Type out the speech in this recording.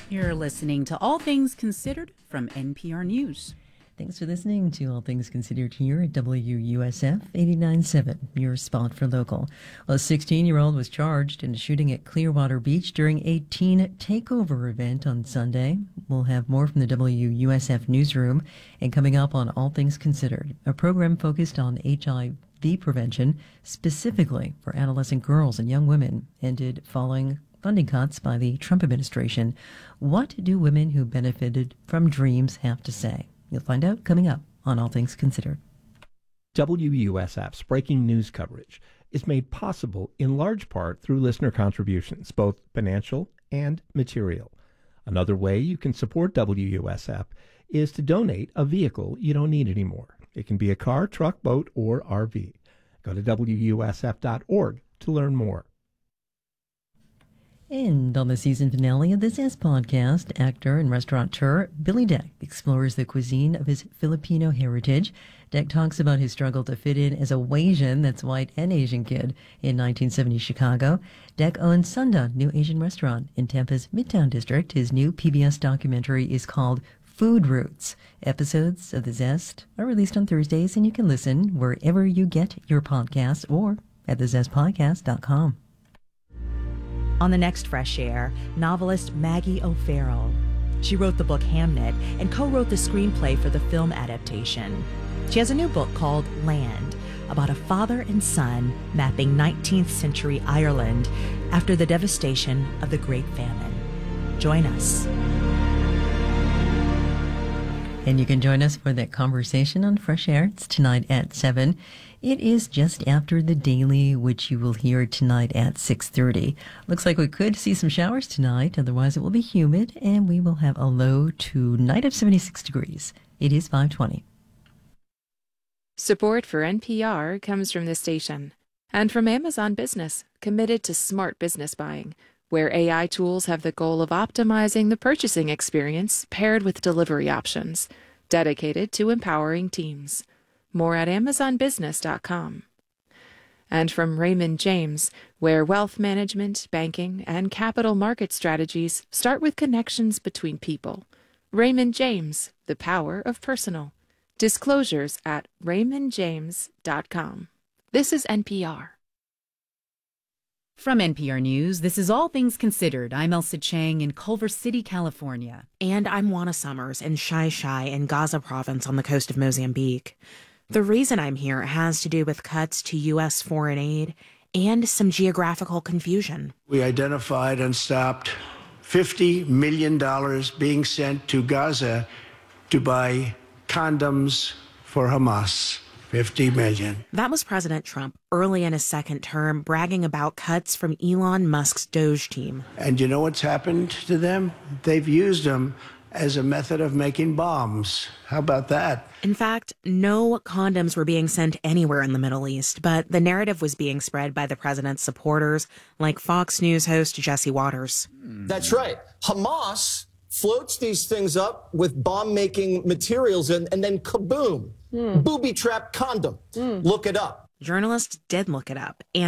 You're listening to All Things Considered from NPR News. Thanks for listening to All Things Considered here at WUSF 89.7, your spot for local. Well, a 16-year-old was charged in a shooting at Clearwater Beach during a teen takeover event on Sunday. We'll have more from the WUSF newsroom. And coming up on All Things Considered, a program focused on HIV prevention, specifically for adolescent girls and young women, ended following funding cuts by the Trump administration. What do women who benefited from DREAMS have to say? You'll find out coming up on All Things Considered. WUSF's breaking news coverage is made possible in large part through listener contributions, both financial and material. Another way you can support WUSF is to donate a vehicle you don't need anymore. It can be a car, truck, boat, or RV. Go to WUSF.org to learn more. And on the season finale of the Zest podcast, actor and restaurateur Billy Deck explores the cuisine of his Filipino heritage. Deck talks about his struggle to fit in as a Wasian, that's white and Asian kid, in 1970 Chicago. Deck owns Sunda, new Asian restaurant in Tampa's Midtown District. His new PBS documentary is called Food Roots. Episodes of the Zest are released on Thursdays, and you can listen wherever you get your podcasts or at thezestpodcast.com. On the next Fresh Air, novelist Maggie O'Farrell. She wrote the book Hamnet and co-wrote the screenplay for the film adaptation. She has a new book called Land, about a father and son mapping 19th century Ireland after the devastation of the Great Famine. Join us. And you can join us for that conversation on Fresh Air. It's tonight at 7. It is just after the Daily, which you will hear tonight at 6:30. Looks like we could see some showers tonight. Otherwise, it will be humid, and we will have a low tonight of 76 degrees. It is 5:20. Support for NPR comes from this station and from Amazon Business, committed to smart business buying, where AI tools have the goal of optimizing the purchasing experience paired with delivery options, dedicated to empowering teams. More at amazonbusiness.com. And from Raymond James, where wealth management, banking, and capital market strategies start with connections between people. Raymond James, the power of personal. Disclosures at raymondjames.com. This is NPR. From NPR News, this is All Things Considered. I'm Elsa Chang in Culver City, California. And I'm Juana Summers in Xai-Xai in Gaza province on the coast of Mozambique. The reason I'm here has to do with cuts to U.S. foreign aid and some geographical confusion. We identified and stopped $50 million being sent to Gaza to buy condoms for Hamas. 50 million. That was President Trump early in his second term, bragging about cuts from Elon Musk's Doge team. And you know what's happened to them? They've used them as a method of making bombs. How about that? In fact, no condoms were being sent anywhere in the Middle East, but the narrative was being spread by the president's supporters, like Fox News host Jesse Waters. That's right. Hamas floats these things up with bomb-making materials and then kaboom, booby-trapped condom. Look it up. Journalists did look it up.